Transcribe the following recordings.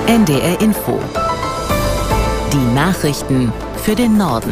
NDR Info. Die Nachrichten für den Norden.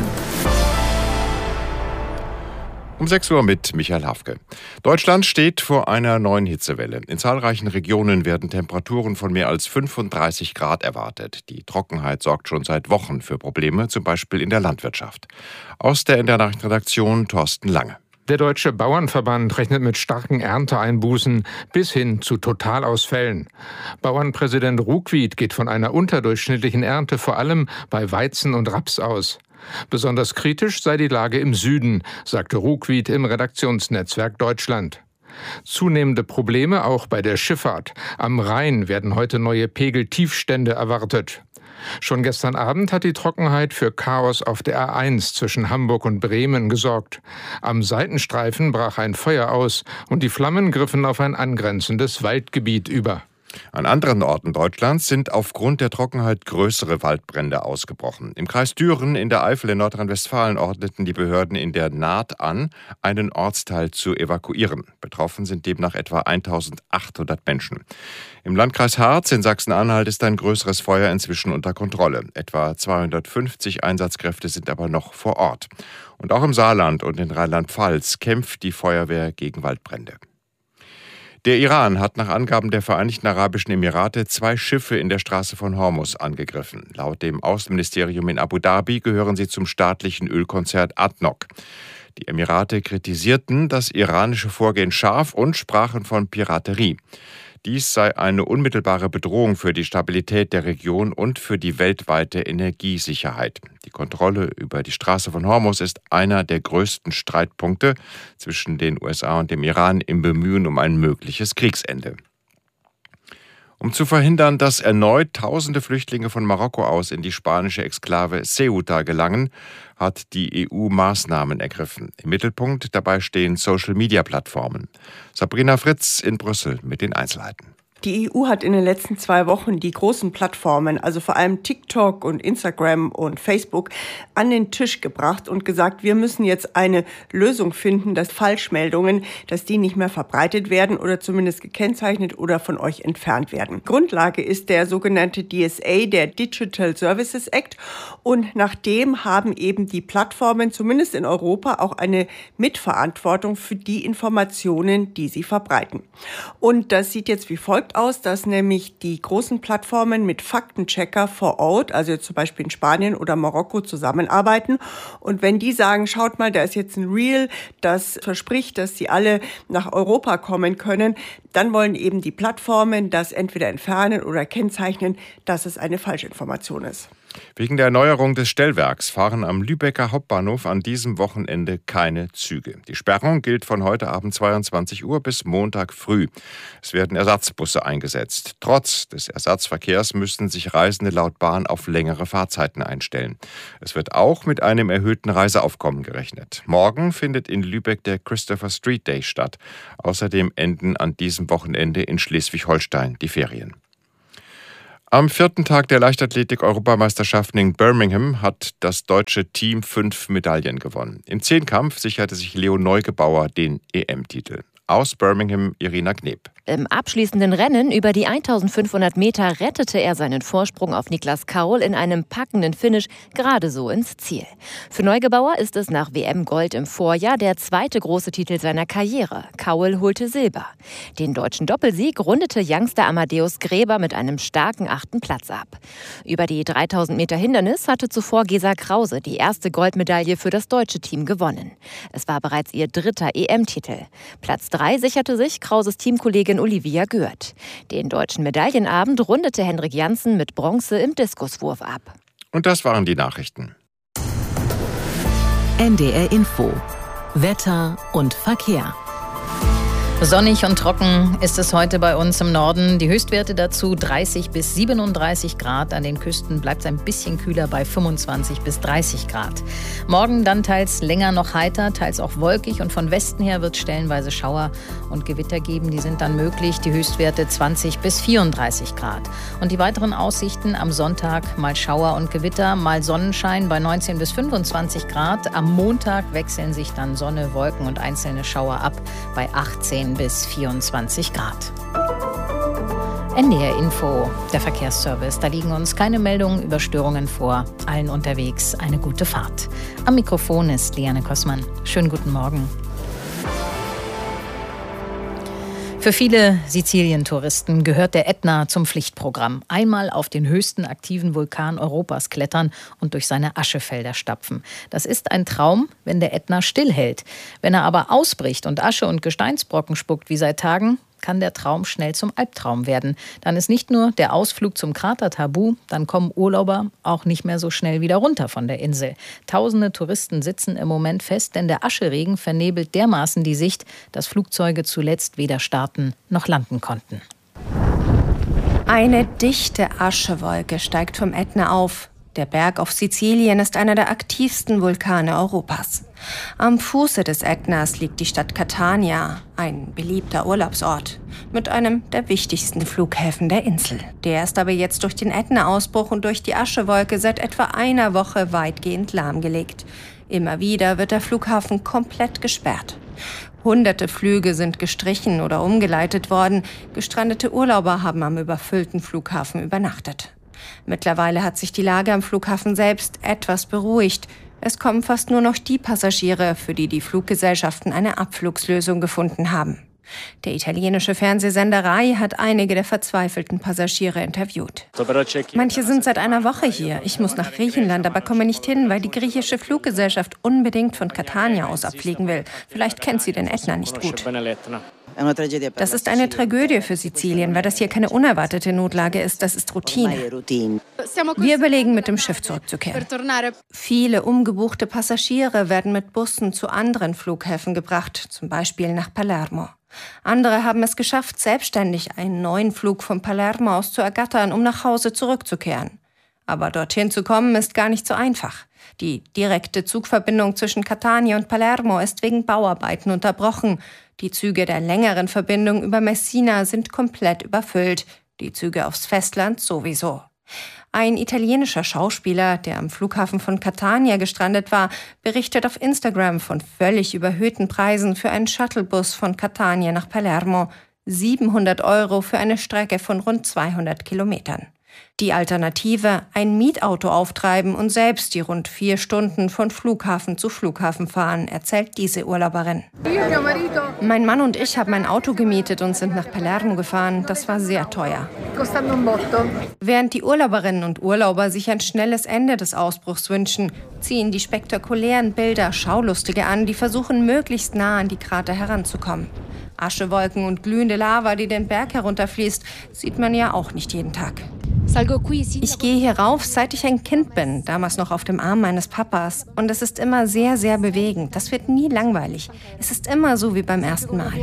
Um 6 Uhr mit Michael Hafke. Deutschland steht vor einer neuen Hitzewelle. In zahlreichen Regionen werden Temperaturen von mehr als 35 Grad erwartet. Die Trockenheit sorgt schon seit Wochen für Probleme, zum Beispiel in der Landwirtschaft. Aus der NDR Nachrichtenredaktion Thorsten Lange. Der Deutsche Bauernverband rechnet mit starken Ernteeinbußen bis hin zu Totalausfällen. Bauernpräsident Ruckwied geht von einer unterdurchschnittlichen Ernte vor allem bei Weizen und Raps aus. Besonders kritisch sei die Lage im Süden, sagte Ruckwied im Redaktionsnetzwerk Deutschland. Zunehmende Probleme auch bei der Schifffahrt. Am Rhein werden heute neue Pegeltiefstände erwartet. Schon gestern Abend hat die Trockenheit für Chaos auf der A1 zwischen Hamburg und Bremen gesorgt. Am Seitenstreifen brach ein Feuer aus und die Flammen griffen auf ein angrenzendes Waldgebiet über. An anderen Orten Deutschlands sind aufgrund der Trockenheit größere Waldbrände ausgebrochen. Im Kreis Düren in der Eifel in Nordrhein-Westfalen ordneten die Behörden in der Naht an, einen Ortsteil zu evakuieren. Betroffen sind demnach etwa 1800 Menschen. Im Landkreis Harz in Sachsen-Anhalt ist ein größeres Feuer inzwischen unter Kontrolle. Etwa 250 Einsatzkräfte sind aber noch vor Ort. Und auch im Saarland und in Rheinland-Pfalz kämpft die Feuerwehr gegen Waldbrände. Der Iran hat nach Angaben der Vereinigten Arabischen Emirate 2 Schiffe in der Straße von Hormuz angegriffen. Laut dem Außenministerium in Abu Dhabi gehören sie zum staatlichen Ölkonzern ADNOC. Die Emirate kritisierten das iranische Vorgehen scharf und sprachen von Piraterie. Dies sei eine unmittelbare Bedrohung für die Stabilität der Region und für die weltweite Energiesicherheit. Die Kontrolle über die Straße von Hormuz ist einer der größten Streitpunkte zwischen den USA und dem Iran im Bemühen um ein mögliches Kriegsende. Um zu verhindern, dass erneut tausende Flüchtlinge von Marokko aus in die spanische Exklave Ceuta gelangen, hat die EU Maßnahmen ergriffen. Im Mittelpunkt dabei stehen Social-Media-Plattformen. Sabrina Fritz in Brüssel mit den Einzelheiten. Die EU hat in den letzten 2 Wochen die großen Plattformen, also vor allem TikTok und Instagram und Facebook, an den Tisch gebracht und gesagt, wir müssen jetzt eine Lösung finden, dass Falschmeldungen, dass die nicht mehr verbreitet werden oder zumindest gekennzeichnet oder von euch entfernt werden. Grundlage ist der sogenannte DSA, der Digital Services Act, und nach dem haben eben die Plattformen, zumindest in Europa, auch eine Mitverantwortung für die Informationen, die sie verbreiten. Und das sieht jetzt wie folgt aus, dass nämlich die großen Plattformen mit Faktenchecker vor Ort, also zum Beispiel in Spanien oder Marokko, zusammenarbeiten. Und wenn die sagen, schaut mal, da ist jetzt ein Reel, das verspricht, dass sie alle nach Europa kommen können, dann wollen eben die Plattformen das entweder entfernen oder kennzeichnen, dass es eine Falschinformation ist. Wegen der Erneuerung des Stellwerks fahren am Lübecker Hauptbahnhof an diesem Wochenende keine Züge. Die Sperrung gilt von heute Abend 22 Uhr bis Montag früh. Es werden Ersatzbusse eingesetzt. Trotz des Ersatzverkehrs müssten sich Reisende laut Bahn auf längere Fahrzeiten einstellen. Es wird auch mit einem erhöhten Reiseaufkommen gerechnet. Morgen findet in Lübeck der Christopher Street Day statt. Außerdem enden an diesem Wochenende in Schleswig-Holstein die Ferien. Am 4. Tag der Leichtathletik-Europameisterschaften in Birmingham hat das deutsche Team 5 Medaillen gewonnen. Im Zehnkampf sicherte sich Leo Neugebauer den EM-Titel. Aus Birmingham, Irina Kneb. Im abschließenden Rennen über die 1500 Meter rettete er seinen Vorsprung auf Niklas Kaul in einem packenden Finish gerade so ins Ziel. Für Neugebauer ist es nach WM-Gold im Vorjahr der zweite große Titel seiner Karriere. Kaul holte Silber. Den deutschen Doppelsieg rundete Youngster Amadeus Gräber mit einem starken 8. Platz ab. Über die 3000 Meter Hindernis hatte zuvor Gesa Krause die erste Goldmedaille für das deutsche Team gewonnen. Es war bereits ihr 3. EM-Titel. Platz 3 sicherte sich Krauses Teamkollegin Olivia Gürt. Den deutschen Medaillenabend rundete Henrik Janssen mit Bronze im Diskuswurf ab. Und das waren die Nachrichten. NDR Info. Wetter und Verkehr. Sonnig und trocken ist es heute bei uns im Norden. Die Höchstwerte dazu 30 bis 37 Grad. An den Küsten bleibt es ein bisschen kühler bei 25 bis 30 Grad. Morgen dann teils länger noch heiter, teils auch wolkig. Und von Westen her wird es stellenweise Schauer und Gewitter geben. Die sind dann möglich. Die Höchstwerte 20 bis 34 Grad. Und die weiteren Aussichten am Sonntag mal Schauer und Gewitter, mal Sonnenschein bei 19 bis 25 Grad. Am Montag wechseln sich dann Sonne, Wolken und einzelne Schauer ab bei 18 bis 24 Grad. NDR Info, der Verkehrsservice. Da liegen uns keine Meldungen über Störungen vor. Allen unterwegs eine gute Fahrt. Am Mikrofon ist Liane Kossmann. Schönen guten Morgen. Für viele Sizilien-Touristen gehört der Ätna zum Pflichtprogramm. Einmal auf den höchsten aktiven Vulkan Europas klettern und durch seine Aschefelder stapfen. Das ist ein Traum, wenn der Ätna stillhält. Wenn er aber ausbricht und Asche und Gesteinsbrocken spuckt wie seit Tagen, kann der Traum schnell zum Albtraum werden. Dann ist nicht nur der Ausflug zum Krater tabu, dann kommen Urlauber auch nicht mehr so schnell wieder runter von der Insel. Tausende Touristen sitzen im Moment fest, denn der Ascheregen vernebelt dermaßen die Sicht, dass Flugzeuge zuletzt weder starten noch landen konnten. Eine dichte Aschewolke steigt vom Ätna auf. Der Berg auf Sizilien ist einer der aktivsten Vulkane Europas. Am Fuße des Ätnas liegt die Stadt Catania, ein beliebter Urlaubsort, mit einem der wichtigsten Flughäfen der Insel. Der ist aber jetzt durch den Ätna-Ausbruch und durch die Aschewolke seit etwa einer Woche weitgehend lahmgelegt. Immer wieder wird der Flughafen komplett gesperrt. Hunderte Flüge sind gestrichen oder umgeleitet worden. Gestrandete Urlauber haben am überfüllten Flughafen übernachtet. Mittlerweile hat sich die Lage am Flughafen selbst etwas beruhigt. Es kommen fast nur noch die Passagiere, für die die Fluggesellschaften eine Abflugslösung gefunden haben. Der italienische Fernsehsender Rai hat einige der verzweifelten Passagiere interviewt. Manche sind seit einer Woche hier. Ich muss nach Griechenland, aber komme nicht hin, weil die griechische Fluggesellschaft unbedingt von Catania aus abfliegen will. Vielleicht kennt sie den Ätna nicht gut. Das ist eine Tragödie für Sizilien, weil das hier keine unerwartete Notlage ist. Das ist Routine. Wir überlegen, mit dem Schiff zurückzukehren. Viele umgebuchte Passagiere werden mit Bussen zu anderen Flughäfen gebracht, zum Beispiel nach Palermo. Andere haben es geschafft, selbstständig einen neuen Flug von Palermo aus zu ergattern, um nach Hause zurückzukehren. Aber dorthin zu kommen ist gar nicht so einfach. Die direkte Zugverbindung zwischen Catania und Palermo ist wegen Bauarbeiten unterbrochen. Die Züge der längeren Verbindung über Messina sind komplett überfüllt, die Züge aufs Festland sowieso. Ein italienischer Schauspieler, der am Flughafen von Catania gestrandet war, berichtet auf Instagram von völlig überhöhten Preisen für einen Shuttlebus von Catania nach Palermo. 700 € für eine Strecke von rund 200 Kilometern. Die Alternative, ein Mietauto auftreiben und selbst die rund 4 Stunden von Flughafen zu Flughafen fahren, erzählt diese Urlauberin. Mein Mann und ich haben ein Auto gemietet und sind nach Palermo gefahren. Das war sehr teuer. Während die Urlauberinnen und Urlauber sich ein schnelles Ende des Ausbruchs wünschen, ziehen die spektakulären Bilder Schaulustige an, die versuchen, möglichst nah an die Krater heranzukommen. Aschewolken und glühende Lava, die den Berg herunterfließt, sieht man ja auch nicht jeden Tag. Ich gehe hier rauf, seit ich ein Kind bin, damals noch auf dem Arm meines Papas. Und es ist immer sehr, sehr bewegend. Das wird nie langweilig. Es ist immer so wie beim ersten Mal.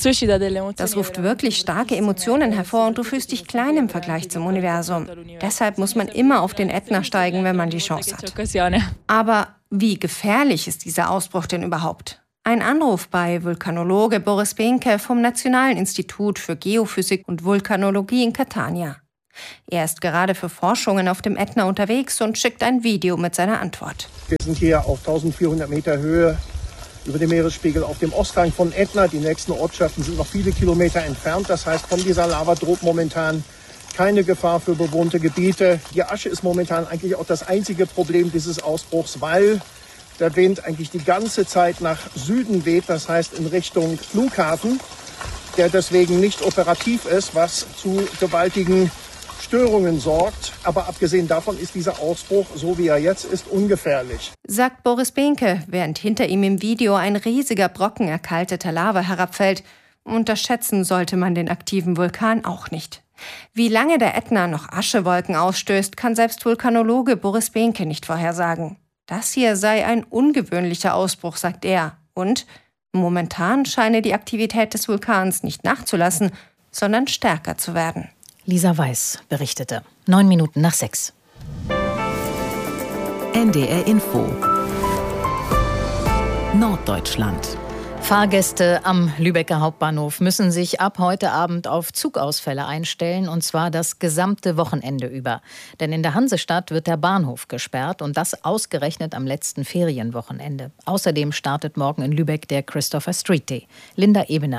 Das ruft wirklich starke Emotionen hervor und du fühlst dich klein im Vergleich zum Universum. Deshalb muss man immer auf den Ätna steigen, wenn man die Chance hat. Aber wie gefährlich ist dieser Ausbruch denn überhaupt? Ein Anruf bei Vulkanologe Boris Behnke vom Nationalen Institut für Geophysik und Vulkanologie in Catania. Er ist gerade für Forschungen auf dem Ätna unterwegs und schickt ein Video mit seiner Antwort. Wir sind hier auf 1400 Meter Höhe über dem Meeresspiegel auf dem Osthang von Ätna. Die nächsten Ortschaften sind noch viele Kilometer entfernt. Das heißt, von dieser Lava droht momentan keine Gefahr für bewohnte Gebiete. Die Asche ist momentan eigentlich auch das einzige Problem dieses Ausbruchs, weil der Wind eigentlich die ganze Zeit nach Süden weht, das heißt in Richtung Flughafen, der deswegen nicht operativ ist, was zu gewaltigen Störungen sorgt. Aber abgesehen davon ist dieser Ausbruch, so wie er jetzt ist, ungefährlich. Sagt Boris Behnke, während hinter ihm im Video ein riesiger Brocken erkalteter Lava herabfällt. Unterschätzen sollte man den aktiven Vulkan auch nicht. Wie lange der Ätna noch Aschewolken ausstößt, kann selbst Vulkanologe Boris Behnke nicht vorhersagen. Das hier sei ein ungewöhnlicher Ausbruch, sagt er. Und momentan scheine die Aktivität des Vulkans nicht nachzulassen, sondern stärker zu werden. Lisa Weiß berichtete. 6:09. NDR Info. Norddeutschland. Fahrgäste am Lübecker Hauptbahnhof müssen sich ab heute Abend auf Zugausfälle einstellen, und zwar das gesamte Wochenende über. Denn in der Hansestadt wird der Bahnhof gesperrt, und das ausgerechnet am letzten Ferienwochenende. Außerdem startet morgen in Lübeck der Christopher Street Day. Linda Ebener.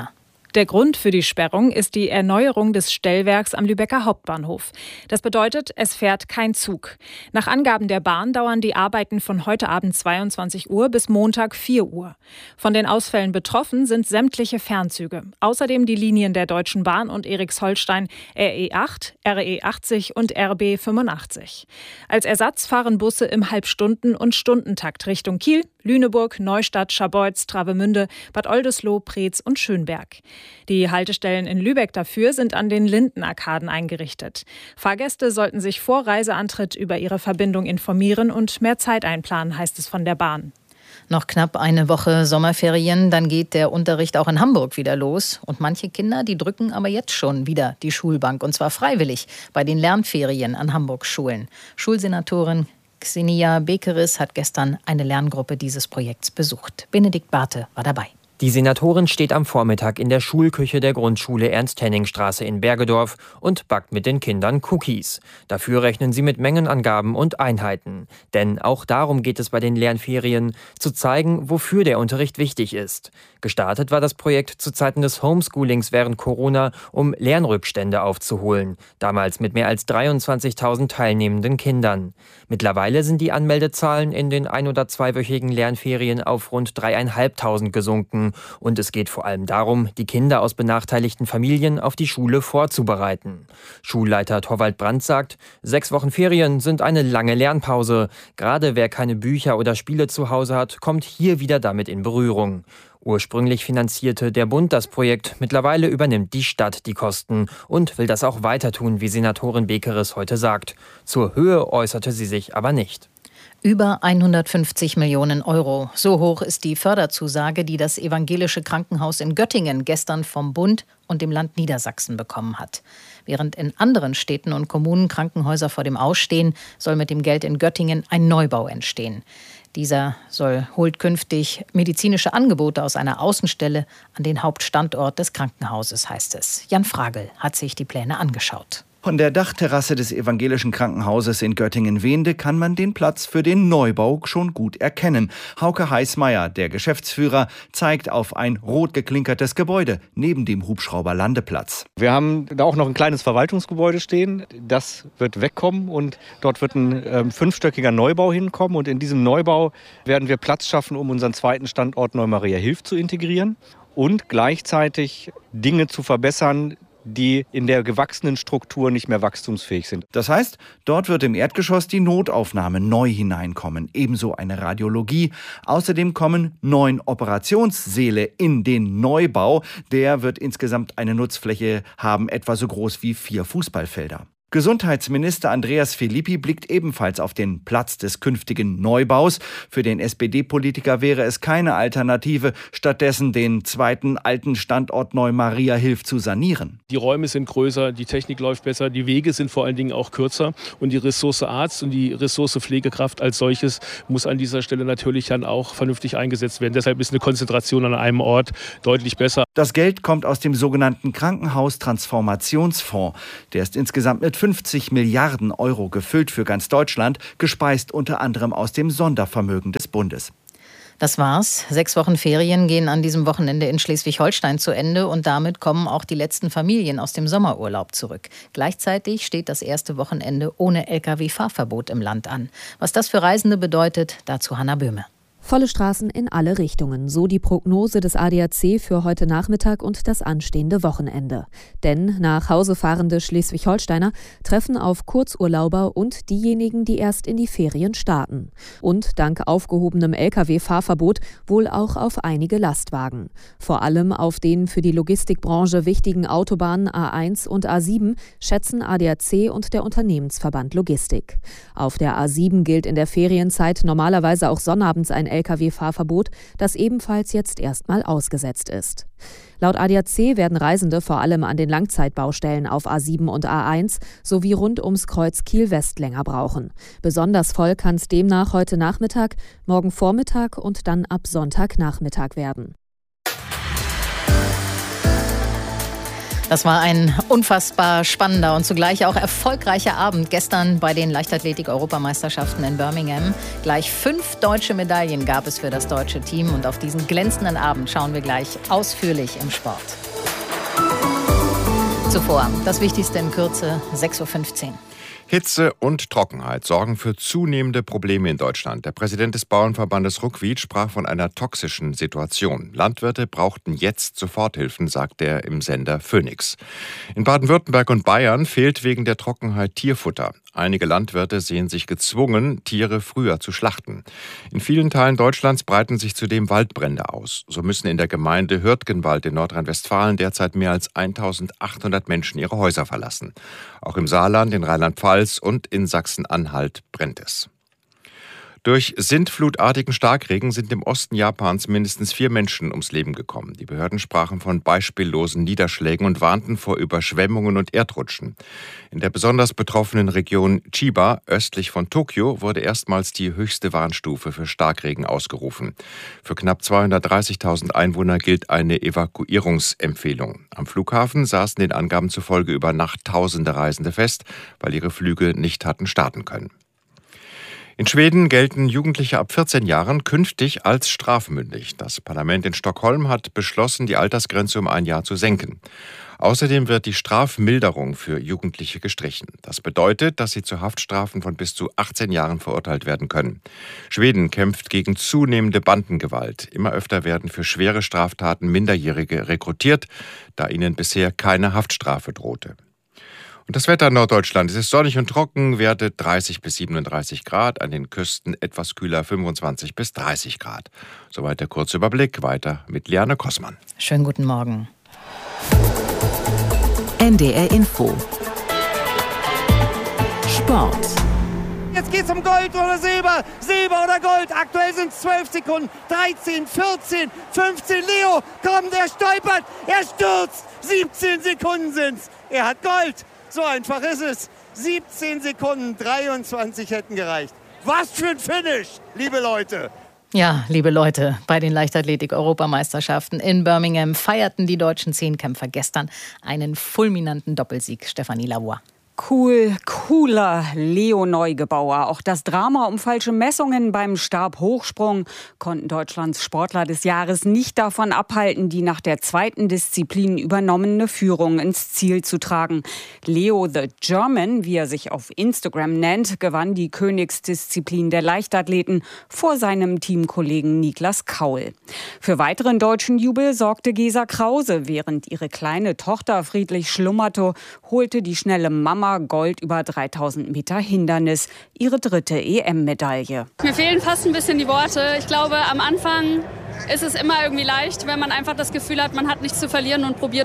Der Grund für die Sperrung ist die Erneuerung des Stellwerks am Lübecker Hauptbahnhof. Das bedeutet, es fährt kein Zug. Nach Angaben der Bahn dauern die Arbeiten von heute Abend 22 Uhr bis Montag 4 Uhr. Von den Ausfällen betroffen sind sämtliche Fernzüge. Außerdem die Linien der Deutschen Bahn und Erichsholstein RE8, RE80 und RB 85. Als Ersatz fahren Busse im Halbstunden- und Stundentakt Richtung Kiel, Lüneburg, Neustadt, Scharbeutz, Travemünde, Bad Oldesloe, Preetz und Schönberg. Die Haltestellen in Lübeck dafür sind an den Lindenarkaden eingerichtet. Fahrgäste sollten sich vor Reiseantritt über ihre Verbindung informieren und mehr Zeit einplanen, heißt es von der Bahn. Noch knapp eine Woche Sommerferien, dann geht der Unterricht auch in Hamburg wieder los. Und manche Kinder, die drücken aber jetzt schon wieder die Schulbank. Und zwar freiwillig bei den Lernferien an Hamburgs Schulen. Schulsenatorin Xenia Bekeris hat gestern eine Lerngruppe dieses Projekts besucht. Benedikt Barthe war dabei. Die Senatorin steht am Vormittag in der Schulküche der Grundschule Ernst-Henning-Straße in Bergedorf und backt mit den Kindern Cookies. Dafür rechnen sie mit Mengenangaben und Einheiten. Denn auch darum geht es bei den Lernferien, zu zeigen, wofür der Unterricht wichtig ist. Gestartet war das Projekt zu Zeiten des Homeschoolings während Corona, um Lernrückstände aufzuholen. Damals mit mehr als 23.000 teilnehmenden Kindern. Mittlerweile sind die Anmeldezahlen in den 1- oder 2-wöchigen Lernferien auf rund 3.500 gesunken. Und es geht vor allem darum, die Kinder aus benachteiligten Familien auf die Schule vorzubereiten. Schulleiter Torvald Brandt sagt, 6 Wochen Ferien sind eine lange Lernpause. Gerade wer keine Bücher oder Spiele zu Hause hat, kommt hier wieder damit in Berührung. Ursprünglich finanzierte der Bund das Projekt, mittlerweile übernimmt die Stadt die Kosten und will das auch weiter tun, wie Senatorin Bekeris heute sagt. Zur Höhe äußerte sie sich aber nicht. Über 150 Millionen Euro. So hoch ist die Förderzusage, die das evangelische Krankenhaus in Göttingen gestern vom Bund und dem Land Niedersachsen bekommen hat. Während in anderen Städten und Kommunen Krankenhäuser vor dem Ausstehen, soll mit dem Geld in Göttingen ein Neubau entstehen. Dieser holt künftig medizinische Angebote aus einer Außenstelle an den Hauptstandort des Krankenhauses, heißt es. Jan Fragel hat sich die Pläne angeschaut. Von der Dachterrasse des evangelischen Krankenhauses in Göttingen-Wehnde kann man den Platz für den Neubau schon gut erkennen. Hauke Heißmeier, der Geschäftsführer, zeigt auf ein rot geklinkertes Gebäude neben dem Hubschrauberlandeplatz. Wir haben da auch noch ein kleines Verwaltungsgebäude stehen. Das wird wegkommen und dort wird ein 5-stöckiger Neubau hinkommen. Und in diesem Neubau werden wir Platz schaffen, um unseren zweiten Standort Neu-Maria-Hilf zu integrieren und gleichzeitig Dinge zu verbessern, die in der gewachsenen Struktur nicht mehr wachstumsfähig sind. Das heißt, dort wird im Erdgeschoss die Notaufnahme neu hineinkommen, ebenso eine Radiologie. Außerdem kommen 9 Operationssäle in den Neubau. Der wird insgesamt eine Nutzfläche haben, etwa so groß wie 4 Fußballfelder. Gesundheitsminister Andreas Filippi blickt ebenfalls auf den Platz des künftigen Neubaus. Für den SPD-Politiker wäre es keine Alternative, stattdessen den zweiten alten Standort Neu-Maria-Hilf zu sanieren. Die Räume sind größer, die Technik läuft besser, die Wege sind vor allen Dingen auch kürzer und die Ressource Arzt und die Ressource Pflegekraft als solches muss an dieser Stelle natürlich dann auch vernünftig eingesetzt werden. Deshalb ist eine Konzentration an einem Ort deutlich besser. Das Geld kommt aus dem sogenannten Krankenhaustransformationsfonds. Der ist insgesamt mit 50 Milliarden Euro gefüllt für ganz Deutschland, gespeist unter anderem aus dem Sondervermögen des Bundes. Das war's. 6 Wochen Ferien gehen an diesem Wochenende in Schleswig-Holstein zu Ende und damit kommen auch die letzten Familien aus dem Sommerurlaub zurück. Gleichzeitig steht das erste Wochenende ohne Lkw-Fahrverbot im Land an. Was das für Reisende bedeutet, dazu Hanna Böhme. Volle Straßen in alle Richtungen, so die Prognose des ADAC für heute Nachmittag und das anstehende Wochenende. Denn nach Hause fahrende Schleswig-Holsteiner treffen auf Kurzurlauber und diejenigen, die erst in die Ferien starten. Und dank aufgehobenem Lkw-Fahrverbot wohl auch auf einige Lastwagen. Vor allem auf den für die Logistikbranche wichtigen Autobahnen A1 und A7 schätzen ADAC und der Unternehmensverband Logistik. Auf der A7 gilt in der Ferienzeit normalerweise auch sonnabends ein Lkw-Fahrverbot, das ebenfalls jetzt erstmal ausgesetzt ist. Laut ADAC werden Reisende vor allem an den Langzeitbaustellen auf A7 und A1 sowie rund ums Kreuz Kiel-West länger brauchen. Besonders voll kann es demnach heute Nachmittag, morgen Vormittag und dann ab Sonntagnachmittag werden. Das war ein unfassbar spannender und zugleich auch erfolgreicher Abend gestern bei den Leichtathletik-Europameisterschaften in Birmingham. Gleich 5 deutsche Medaillen gab es für das deutsche Team und auf diesen glänzenden Abend schauen wir gleich ausführlich im Sport. Zuvor das Wichtigste in Kürze, 6:15 Uhr. Hitze und Trockenheit sorgen für zunehmende Probleme in Deutschland. Der Präsident des Bauernverbandes Ruckwied sprach von einer toxischen Situation. Landwirte brauchten jetzt Soforthilfen, sagt er im Sender Phoenix. In Baden-Württemberg und Bayern fehlt wegen der Trockenheit Tierfutter. Einige Landwirte sehen sich gezwungen, Tiere früher zu schlachten. In vielen Teilen Deutschlands breiten sich zudem Waldbrände aus. So müssen in der Gemeinde Hürtgenwald in Nordrhein-Westfalen derzeit mehr als 1800 Menschen ihre Häuser verlassen. Auch im Saarland, in Rheinland-Pfalz und in Sachsen-Anhalt brennt es. Durch sintflutartigen Starkregen sind im Osten Japans mindestens 4 Menschen ums Leben gekommen. Die Behörden sprachen von beispiellosen Niederschlägen und warnten vor Überschwemmungen und Erdrutschen. In der besonders betroffenen Region Chiba, östlich von Tokio, wurde erstmals die höchste Warnstufe für Starkregen ausgerufen. Für knapp 230.000 Einwohner gilt eine Evakuierungsempfehlung. Am Flughafen saßen den Angaben zufolge über Nacht tausende Reisende fest, weil ihre Flüge nicht hatten starten können. In Schweden gelten Jugendliche ab 14 Jahren künftig als strafmündig. Das Parlament in Stockholm hat beschlossen, die Altersgrenze um 1 Jahr zu senken. Außerdem wird die Strafmilderung für Jugendliche gestrichen. Das bedeutet, dass sie zu Haftstrafen von bis zu 18 Jahren verurteilt werden können. Schweden kämpft gegen zunehmende Bandengewalt. Immer öfter werden für schwere Straftaten Minderjährige rekrutiert, da ihnen bisher keine Haftstrafe drohte. Und das Wetter in Norddeutschland. Es ist sonnig und trocken, Werte 30 bis 37 Grad, an den Küsten etwas kühler 25 bis 30 Grad. Soweit der kurze Überblick. Weiter mit Liane Kossmann. Schönen guten Morgen. NDR Info. Sport. Jetzt geht's um Gold oder Silber. Silber oder Gold. Aktuell sind es 12 Sekunden. 13, 14, 15. Leo, komm, der stolpert. Er stürzt. 17 Sekunden sind's. Er hat Gold. So einfach ist es. 17 Sekunden, 23 hätten gereicht. Was für ein Finish, liebe Leute. Ja, liebe Leute, bei den Leichtathletik-Europameisterschaften in Birmingham feierten die deutschen Zehnkämpfer gestern einen fulminanten Doppelsieg. Stefanie Lavoie. Cooler Leo Neugebauer. Auch das Drama um falsche Messungen beim Stabhochsprung konnten Deutschlands Sportler des Jahres nicht davon abhalten, die nach der zweiten Disziplin übernommene Führung ins Ziel zu tragen. Leo the German, wie er sich auf Instagram nennt, gewann die Königsdisziplin der Leichtathleten vor seinem Teamkollegen Niklas Kaul. Für weiteren deutschen Jubel sorgte Gesa Krause. Während ihre kleine Tochter friedlich schlummerte, holte die schnelle Mama Gold über 3000 Meter Hindernis, ihre 3. EM-Medaille. Mir fehlen fast ein bisschen die Worte. Ich glaube, am Anfang ist es immer irgendwie leicht, wenn man einfach das Gefühl hat, man hat nichts zu verlieren und probiert.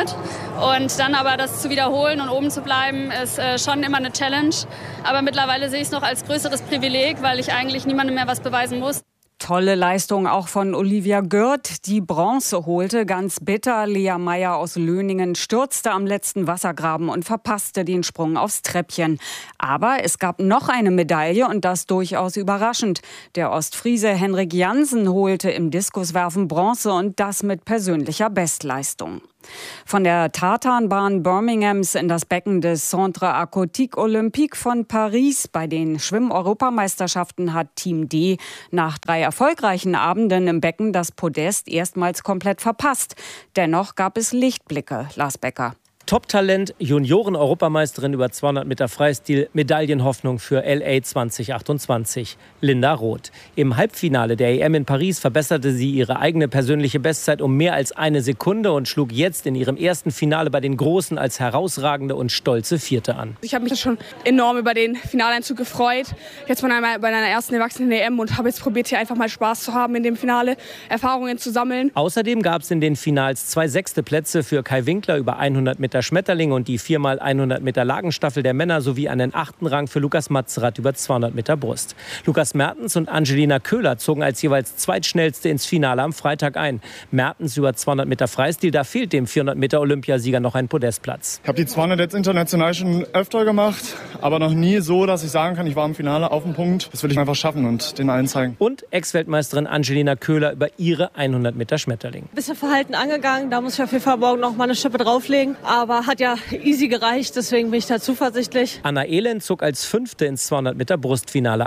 Und dann aber das zu wiederholen und oben zu bleiben, ist schon immer eine Challenge. Aber mittlerweile sehe ich es noch als größeres Privileg, weil ich eigentlich niemandem mehr was beweisen muss. Tolle Leistung auch von Olivia Gürt, die Bronze holte. Ganz bitter, Lea Meyer aus Löningen stürzte am letzten Wassergraben und verpasste den Sprung aufs Treppchen. Aber es gab noch eine Medaille und das durchaus überraschend. Der Ostfriese Henrik Jansen holte im Diskuswerfen Bronze und das mit persönlicher Bestleistung. Von der Tartanbahn Birminghams in das Becken des Centre Aquatique Olympique von Paris bei den Schwimm-Europameisterschaften hat Team D nach 3 erfolgreichen Abenden im Becken das Podest erstmals komplett verpasst. Dennoch gab es Lichtblicke, Lars Becker. Top-Talent, Junioren-Europameisterin über 200 Meter Freistil, Medaillenhoffnung für LA 2028, Linda Roth. Im Halbfinale der EM in Paris verbesserte sie ihre eigene persönliche Bestzeit um mehr als 1 Sekunde und schlug jetzt in ihrem ersten Finale bei den Großen als herausragende und stolze Vierte an. Ich habe mich schon enorm über den Finaleinzug gefreut, jetzt bei einer ersten Erwachsenen-EM und habe jetzt probiert, hier einfach mal Spaß zu haben in dem Finale, Erfahrungen zu sammeln. Außerdem gab es in den Finals 2 6. Plätze für Kai Winkler über 100 Meter Schmetterling und die 4x100 Meter Lagenstaffel der Männer sowie einen 8. Rang für Lukas Matzerath über 200 Meter Brust. Lukas Mertens und Angelina Köhler zogen als jeweils Zweitschnellste ins Finale am Freitag ein. Mertens über 200 Meter Freistil, da fehlt dem 400 Meter Olympiasieger noch ein Podestplatz. Ich habe die 200 jetzt international schon öfter gemacht, aber noch nie so, dass ich sagen kann, ich war im Finale auf dem Punkt. Das will ich einfach schaffen und den allen zeigen. Und Ex-Weltmeisterin Angelina Köhler über ihre 100 Meter Schmetterling. Bisschen verhalten angegangen, da muss ich auf jeden Fall morgen noch mal eine Schippe drauflegen. Aber hat ja easy gereicht, deswegen bin ich da zuversichtlich. Anna Elend zog als 5. ins 200 Meter Brustfinale ein.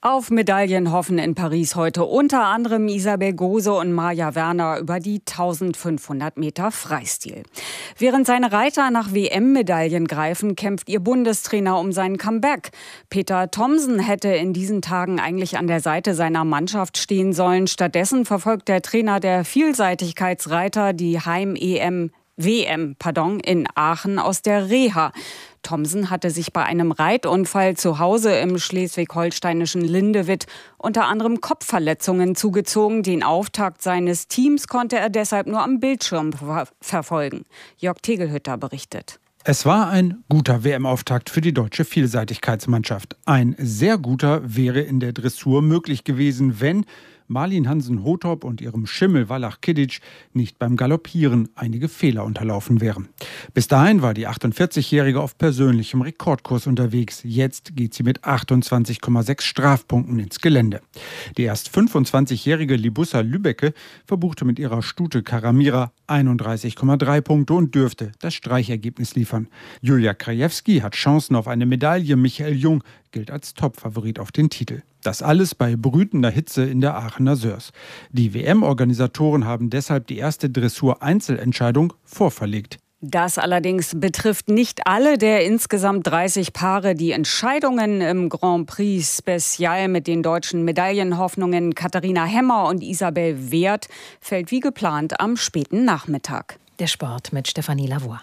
Auf Medaillen hoffen in Paris heute unter anderem Isabel Gose und Maja Werner über die 1500 Meter Freistil. Während seine Reiter nach WM-Medaillen greifen, kämpft ihr Bundestrainer um sein Comeback. Peter Thomsen hätte in diesen Tagen eigentlich an der Seite seiner Mannschaft stehen sollen. Stattdessen verfolgt der Trainer der Vielseitigkeitsreiter die WM in Aachen aus der Reha. Thomsen hatte sich bei einem Reitunfall zu Hause im schleswig-holsteinischen Lindewitt unter anderem Kopfverletzungen zugezogen. Den Auftakt seines Teams konnte er deshalb nur am Bildschirm verfolgen. Jörg Tegelhütter berichtet. Es war ein guter WM-Auftakt für die deutsche Vielseitigkeitsmannschaft. Ein sehr guter wäre in der Dressur möglich gewesen, wenn Marlin Hansen-Hothop und ihrem Schimmel Wallach Kidic nicht beim Galoppieren einige Fehler unterlaufen wären. Bis dahin war die 48-Jährige auf persönlichem Rekordkurs unterwegs. Jetzt geht sie mit 28,6 Strafpunkten ins Gelände. Die erst 25-jährige Libussa Lübecke verbuchte mit ihrer Stute Karamira 31,3 Punkte und dürfte das Streichergebnis liefern. Julia Krajewski hat Chancen auf eine Medaille. Michael Jung gilt als Topfavorit auf den Titel. Das alles bei brütender Hitze in der Aachener Sörs. Die WM-Organisatoren haben deshalb die erste Dressur-Einzelentscheidung vorverlegt. Das allerdings betrifft nicht alle der insgesamt 30 Paare. Die Entscheidungen im Grand Prix Special mit den deutschen Medaillenhoffnungen Katharina Hemmer und Isabel Wert fällt wie geplant am späten Nachmittag. Der Sport mit Stefanie Lavoie.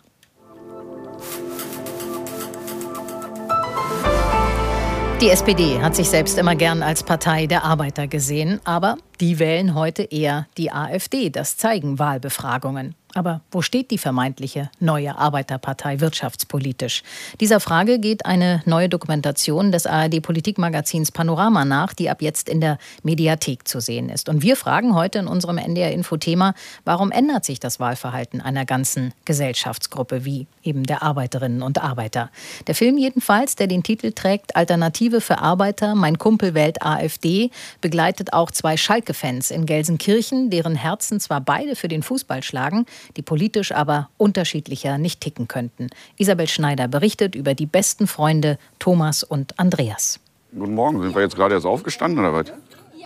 Die SPD hat sich selbst immer gern als Partei der Arbeiter gesehen, aber die wählen heute eher die AfD. Das zeigen Wahlbefragungen. Aber wo steht die vermeintliche neue Arbeiterpartei wirtschaftspolitisch? Dieser Frage geht eine neue Dokumentation des ARD-Politikmagazins Panorama nach, die ab jetzt in der Mediathek zu sehen ist. Und wir fragen heute in unserem NDR-Info-Thema, warum ändert sich das Wahlverhalten einer ganzen Gesellschaftsgruppe wie eben der Arbeiterinnen und Arbeiter? Der Film jedenfalls, der den Titel trägt Alternative für Arbeiter, mein Kumpel wählt AfD, begleitet auch zwei Schalke-Fans in Gelsenkirchen, deren Herzen zwar beide für den Fußball schlagen, die politisch aber unterschiedlicher nicht ticken könnten. Isabel Schneider berichtet über die besten Freunde Thomas und Andreas. Guten Morgen, sind wir jetzt gerade erst aufgestanden oder was?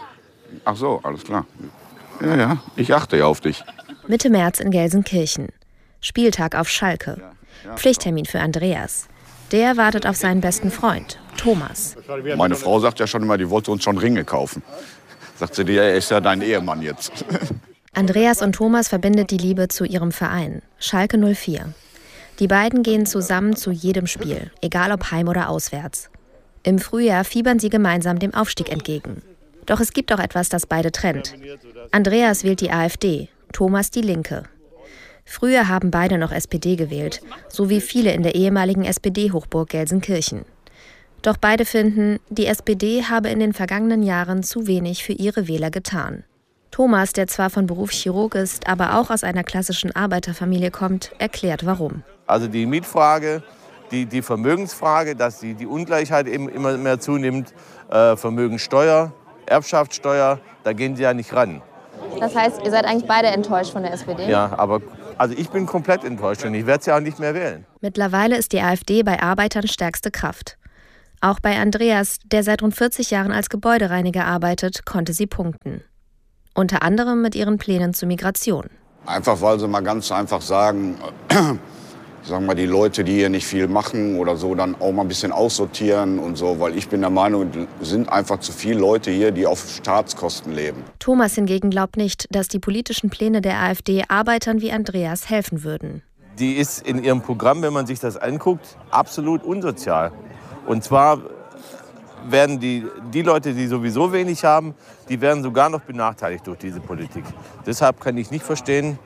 Ach so, alles klar. Ja, ich achte ja auf dich. Mitte März in Gelsenkirchen. Spieltag auf Schalke. Pflichttermin für Andreas. Der wartet auf seinen besten Freund, Thomas. Meine Frau sagt ja schon immer, die wollte uns schon Ringe kaufen. Sagt sie, er ist ja dein Ehemann jetzt. Andreas und Thomas verbindet die Liebe zu ihrem Verein, Schalke 04. Die beiden gehen zusammen zu jedem Spiel, egal ob heim oder auswärts. Im Frühjahr fiebern sie gemeinsam dem Aufstieg entgegen. Doch es gibt auch etwas, das beide trennt. Andreas wählt die AfD, Thomas die Linke. Früher haben beide noch SPD gewählt, so wie viele in der ehemaligen SPD-Hochburg Gelsenkirchen. Doch beide finden, die SPD habe in den vergangenen Jahren zu wenig für ihre Wähler getan. Thomas, der zwar von Beruf Chirurg ist, aber auch aus einer klassischen Arbeiterfamilie kommt, erklärt warum. Also die Mietfrage, die Vermögensfrage, dass die Ungleichheit immer mehr zunimmt, Vermögensteuer, Erbschaftssteuer, da gehen sie ja nicht ran. Das heißt, ihr seid eigentlich beide enttäuscht von der SPD? Ja, aber also ich bin komplett enttäuscht und ich werde sie auch nicht mehr wählen. Mittlerweile ist die AfD bei Arbeitern stärkste Kraft. Auch bei Andreas, der seit rund 40 Jahren als Gebäudereiniger arbeitet, konnte sie punkten. Unter anderem mit ihren Plänen zur Migration. Einfach, weil sie mal ganz einfach sagen, sagen wir die Leute, die hier nicht viel machen oder so, dann auch mal ein bisschen aussortieren und so. Weil ich bin der Meinung, es sind einfach zu viele Leute hier, die auf Staatskosten leben. Thomas hingegen glaubt nicht, dass die politischen Pläne der AfD Arbeitern wie Andreas helfen würden. Die ist in ihrem Programm, wenn man sich das anguckt, absolut unsozial. Und zwar werden die Leute, die sowieso wenig haben, die werden sogar noch benachteiligt durch diese Politik. Deshalb kann ich nicht verstehen,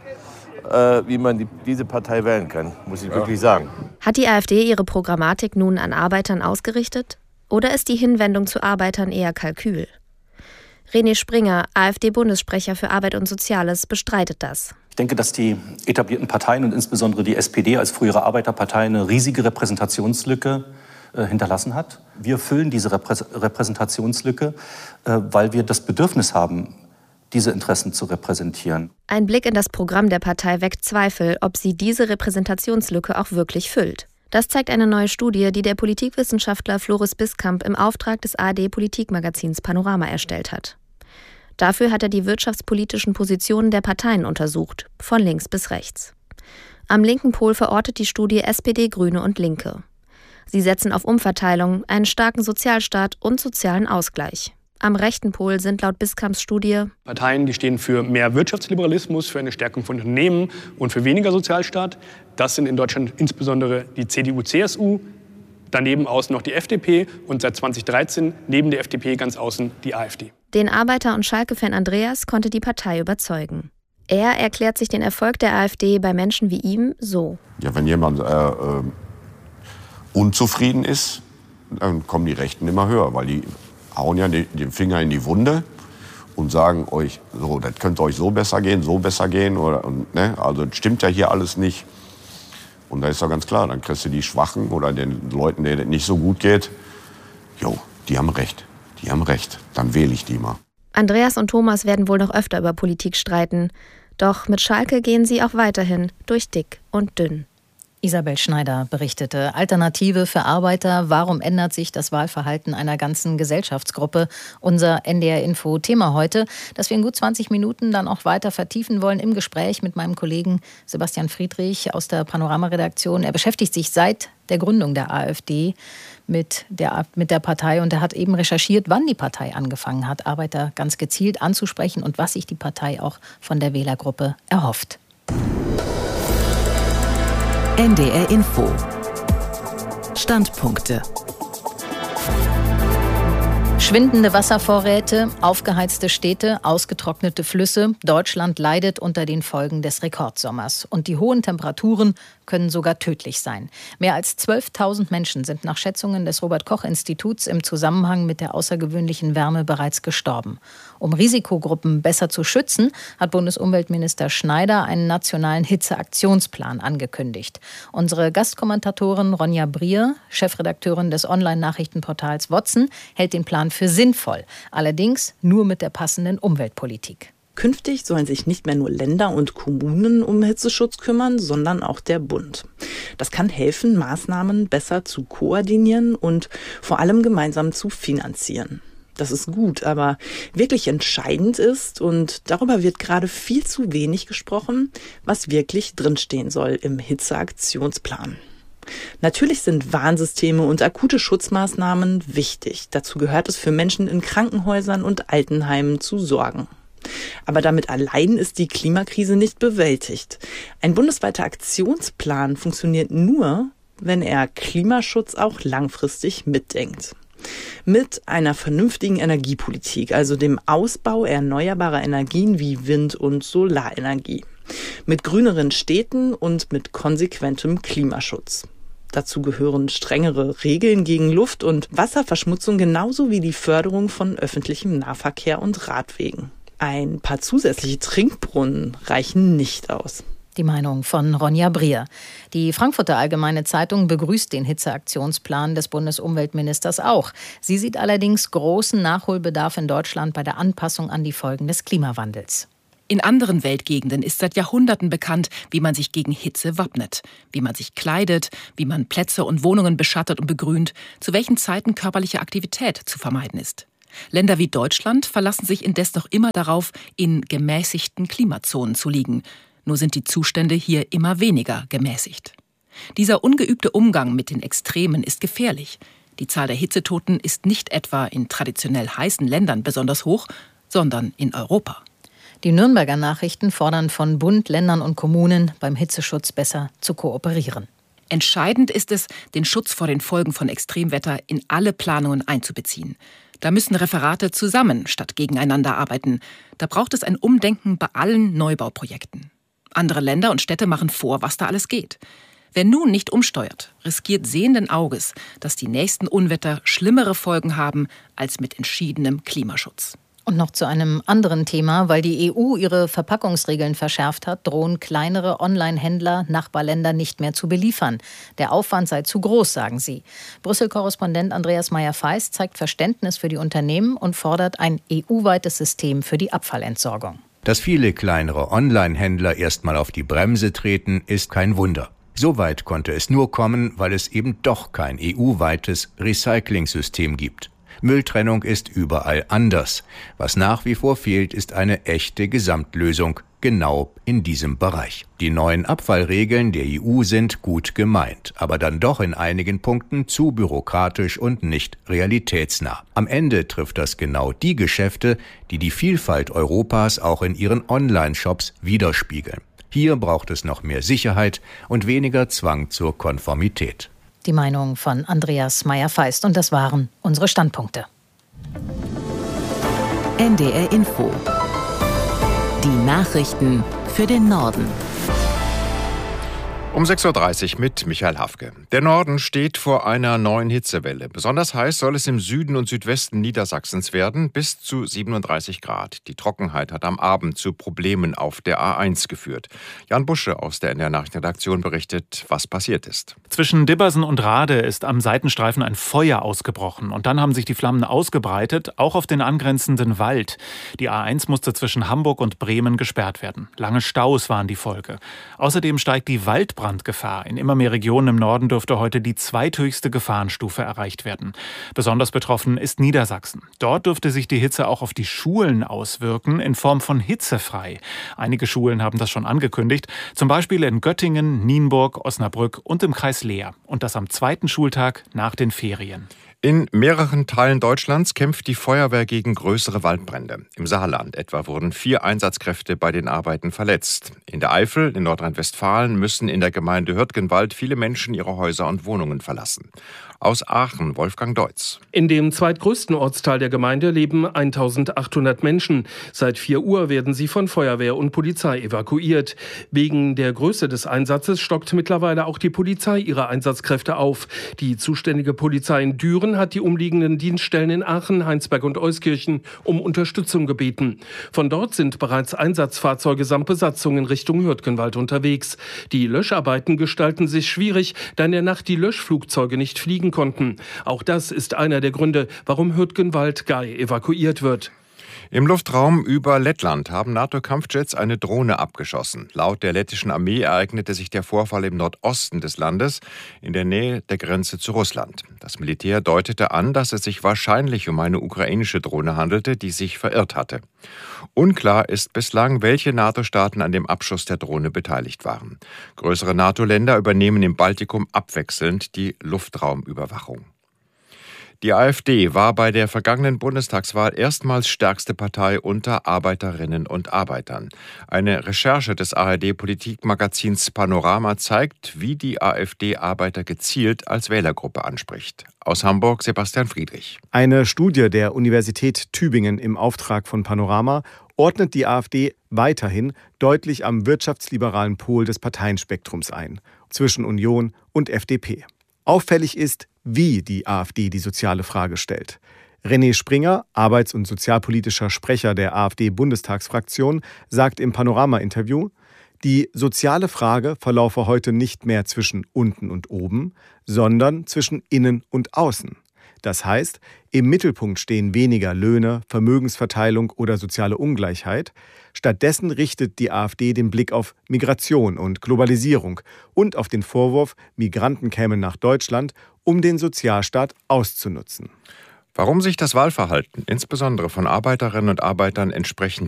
wie man diese Partei wählen kann, muss ich wirklich sagen. Hat die AfD ihre Programmatik nun an Arbeitern ausgerichtet? Oder ist die Hinwendung zu Arbeitern eher Kalkül? René Springer, AfD-Bundessprecher für Arbeit und Soziales, bestreitet das. Ich denke, dass die etablierten Parteien und insbesondere die SPD als frühere Arbeiterpartei eine riesige Repräsentationslücke hinterlassen hat. Wir füllen diese Repräsentationslücke, weil wir das Bedürfnis haben, diese Interessen zu repräsentieren. Ein Blick in das Programm der Partei weckt Zweifel, ob sie diese Repräsentationslücke auch wirklich füllt. Das zeigt eine neue Studie, die der Politikwissenschaftler Floris Biskamp im Auftrag des ARD-Politikmagazins Panorama erstellt hat. Dafür hat er die wirtschaftspolitischen Positionen der Parteien untersucht, von links bis rechts. Am linken Pol verortet die Studie SPD, Grüne und Linke. Sie setzen auf Umverteilung, einen starken Sozialstaat und sozialen Ausgleich. Am rechten Pol sind laut Biskamps Studie Parteien, die stehen für mehr Wirtschaftsliberalismus, für eine Stärkung von Unternehmen und für weniger Sozialstaat. Das sind in Deutschland insbesondere die CDU, CSU, daneben außen noch die FDP und seit 2013 neben der FDP ganz außen die AfD. Den Arbeiter- und Schalke-Fan Andreas konnte die Partei überzeugen. Er erklärt sich den Erfolg der AfD bei Menschen wie ihm so. Ja, wenn jemand unzufrieden ist, dann kommen die Rechten immer höher, weil die hauen ja den Finger in die Wunde und sagen euch, so, das könnte euch so besser gehen. Also das stimmt ja hier alles nicht. Und da ist doch ganz klar, dann kriegst du die Schwachen oder den Leuten, denen es nicht so gut geht, die haben recht, dann wähle ich die mal. Andreas und Thomas werden wohl noch öfter über Politik streiten. Doch mit Schalke gehen sie auch weiterhin durch dick und dünn. Isabel Schneider berichtete. Alternative für Arbeiter. Warum ändert sich das Wahlverhalten einer ganzen Gesellschaftsgruppe? Unser NDR-Info-Thema heute, das wir in gut 20 Minuten dann auch weiter vertiefen wollen im Gespräch mit meinem Kollegen Sebastian Friedrich aus der Panorama-Redaktion. Er beschäftigt sich seit der Gründung der AfD mit der Partei und er hat eben recherchiert, wann die Partei angefangen hat, Arbeiter ganz gezielt anzusprechen und was sich die Partei auch von der Wählergruppe erhofft. NDR Info. Standpunkte. Schwindende Wasservorräte, aufgeheizte Städte, ausgetrocknete Flüsse. Deutschland leidet unter den Folgen des Rekordsommers. Und die hohen Temperaturen können sogar tödlich sein. Mehr als 12.000 Menschen sind nach Schätzungen des Robert-Koch-Instituts im Zusammenhang mit der außergewöhnlichen Wärme bereits gestorben. Um Risikogruppen besser zu schützen, hat Bundesumweltminister Schneider einen nationalen Hitzeaktionsplan angekündigt. Unsere Gastkommentatorin Ronja Brier, Chefredakteurin des Online-Nachrichtenportals Watson, hält den Plan für sinnvoll. Allerdings nur mit der passenden Umweltpolitik. Künftig sollen sich nicht mehr nur Länder und Kommunen um Hitzeschutz kümmern, sondern auch der Bund. Das kann helfen, Maßnahmen besser zu koordinieren und vor allem gemeinsam zu finanzieren. Das ist gut, aber wirklich entscheidend ist, und darüber wird gerade viel zu wenig gesprochen, was wirklich drinstehen soll im Hitzeaktionsplan. Natürlich sind Warnsysteme und akute Schutzmaßnahmen wichtig. Dazu gehört es, für Menschen in Krankenhäusern und Altenheimen zu sorgen. Aber damit allein ist die Klimakrise nicht bewältigt. Ein bundesweiter Aktionsplan funktioniert nur, wenn er Klimaschutz auch langfristig mitdenkt. Mit einer vernünftigen Energiepolitik, also dem Ausbau erneuerbarer Energien wie Wind- und Solarenergie. Mit grüneren Städten und mit konsequentem Klimaschutz. Dazu gehören strengere Regeln gegen Luft- und Wasserverschmutzung genauso wie die Förderung von öffentlichem Nahverkehr und Radwegen. Ein paar zusätzliche Trinkbrunnen reichen nicht aus. Die Meinung von Ronja Brier. Die Frankfurter Allgemeine Zeitung begrüßt den Hitzeaktionsplan des Bundesumweltministers auch. Sie sieht allerdings großen Nachholbedarf in Deutschland bei der Anpassung an die Folgen des Klimawandels. In anderen Weltgegenden ist seit Jahrhunderten bekannt, wie man sich gegen Hitze wappnet, wie man sich kleidet, wie man Plätze und Wohnungen beschattet und begrünt, zu welchen Zeiten körperliche Aktivität zu vermeiden ist. Länder wie Deutschland verlassen sich indes noch immer darauf, in gemäßigten Klimazonen zu liegen. Nur sind die Zustände hier immer weniger gemäßigt. Dieser ungeübte Umgang mit den Extremen ist gefährlich. Die Zahl der Hitzetoten ist nicht etwa in traditionell heißen Ländern besonders hoch, sondern in Europa. Die Nürnberger Nachrichten fordern von Bund, Ländern und Kommunen, beim Hitzeschutz besser zu kooperieren. Entscheidend ist es, den Schutz vor den Folgen von Extremwetter in alle Planungen einzubeziehen. Da müssen Referate zusammen statt gegeneinander arbeiten. Da braucht es ein Umdenken bei allen Neubauprojekten. Andere Länder und Städte machen vor, was da alles geht. Wer nun nicht umsteuert, riskiert sehenden Auges, dass die nächsten Unwetter schlimmere Folgen haben als mit entschiedenem Klimaschutz. Und noch zu einem anderen Thema, weil die EU ihre Verpackungsregeln verschärft hat, drohen kleinere Online-Händler Nachbarländer nicht mehr zu beliefern. Der Aufwand sei zu groß, sagen sie. Brüssel-Korrespondent Andreas Meyer-Feist zeigt Verständnis für die Unternehmen und fordert ein EU-weites System für die Abfallentsorgung. Dass viele kleinere Online-Händler erstmal auf die Bremse treten, ist kein Wunder. So weit konnte es nur kommen, weil es eben doch kein EU-weites Recycling-System gibt. Mülltrennung ist überall anders. Was nach wie vor fehlt, ist eine echte Gesamtlösung, genau in diesem Bereich. Die neuen Abfallregeln der EU sind gut gemeint, aber dann doch in einigen Punkten zu bürokratisch und nicht realitätsnah. Am Ende trifft das genau die Geschäfte, die die Vielfalt Europas auch in ihren Online-Shops widerspiegeln. Hier braucht es noch mehr Sicherheit und weniger Zwang zur Konformität. Die Meinung von Andreas Meyer-Feist. Und das waren unsere Standpunkte. NDR Info. Die Nachrichten für den Norden. Um 6.30 Uhr mit Michael Hafke. Der Norden steht vor einer neuen Hitzewelle. Besonders heiß soll es im Süden und Südwesten Niedersachsens werden, bis zu 37 Grad. Die Trockenheit hat am Abend zu Problemen auf der A1 geführt. Jan Busche aus der NDR Nachrichtenredaktion berichtet, was passiert ist. Zwischen Dibbersen und Rade ist am Seitenstreifen ein Feuer ausgebrochen. Und dann haben sich die Flammen ausgebreitet, auch auf den angrenzenden Wald. Die A1 musste zwischen Hamburg und Bremen gesperrt werden. Lange Staus waren die Folge. Außerdem steigt die Waldbrandgefahr. In immer mehr Regionen im Norden dürfte heute die zweithöchste Gefahrenstufe erreicht werden. Besonders betroffen ist Niedersachsen. Dort dürfte sich die Hitze auch auf die Schulen auswirken, in Form von hitzefrei. Einige Schulen haben das schon angekündigt, zum Beispiel in Göttingen, Nienburg, Osnabrück und im Kreis Leer. Und das am zweiten Schultag nach den Ferien. In mehreren Teilen Deutschlands kämpft die Feuerwehr gegen größere Waldbrände. Im Saarland etwa wurden 4 Einsatzkräfte bei den Arbeiten verletzt. In der Eifel, in Nordrhein-Westfalen, müssen in der Gemeinde Hürtgenwald viele Menschen ihre Häuser und Wohnungen verlassen. Aus Aachen, Wolfgang Deutz. In dem zweitgrößten Ortsteil der Gemeinde leben 1800 Menschen. Seit 4 Uhr werden sie von Feuerwehr und Polizei evakuiert. Wegen der Größe des Einsatzes stockt mittlerweile auch die Polizei ihre Einsatzkräfte auf. Die zuständige Polizei in Düren hat die umliegenden Dienststellen in Aachen, Heinsberg und Euskirchen um Unterstützung gebeten. Von dort sind bereits Einsatzfahrzeuge samt Besatzung in Richtung Hürtgenwald unterwegs. Die Löscharbeiten gestalten sich schwierig, da in der Nacht die Löschflugzeuge nicht fliegen konnten. Auch das ist einer der Gründe, warum Hürtgenwald-Gay evakuiert wird. Im Luftraum über Lettland haben NATO-Kampfjets eine Drohne abgeschossen. Laut der lettischen Armee ereignete sich der Vorfall im Nordosten des Landes, in der Nähe der Grenze zu Russland. Das Militär deutete an, dass es sich wahrscheinlich um eine ukrainische Drohne handelte, die sich verirrt hatte. Unklar ist bislang, welche NATO-Staaten an dem Abschuss der Drohne beteiligt waren. Größere NATO-Länder übernehmen im Baltikum abwechselnd die Luftraumüberwachung. Die AfD war bei der vergangenen Bundestagswahl erstmals stärkste Partei unter Arbeiterinnen und Arbeitern. Eine Recherche des ARD-Politikmagazins Panorama zeigt, wie die AfD Arbeiter gezielt als Wählergruppe anspricht. Aus Hamburg Sebastian Friedrich. Eine Studie der Universität Tübingen im Auftrag von Panorama ordnet die AfD weiterhin deutlich am wirtschaftsliberalen Pol des Parteienspektrums ein, zwischen Union und FDP. Auffällig ist, wie die AfD die soziale Frage stellt. René Springer, arbeits- und sozialpolitischer Sprecher der AfD-Bundestagsfraktion, sagt im Panorama-Interview, die soziale Frage verlaufe heute nicht mehr zwischen unten und oben, sondern zwischen innen und außen. Das heißt, im Mittelpunkt stehen weniger Löhne, Vermögensverteilung oder soziale Ungleichheit. Stattdessen richtet die AfD den Blick auf Migration und Globalisierung und auf den Vorwurf, Migranten kämen nach Deutschland, um den Sozialstaat auszunutzen. Warum sich das Wahlverhalten insbesondere von Arbeiterinnen und Arbeitern entsprechend